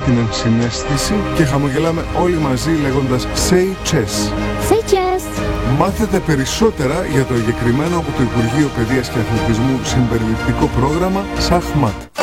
την ενσυναίσθηση και χαμογελάμε όλοι μαζί λέγοντας Say Chess. Say Chess! Μάθετε περισσότερα για το εγκεκριμένο από το Υπουργείο Παιδείας και Αθλητισμού συμπεριληπτικό πρόγραμμα Σαχμάτ.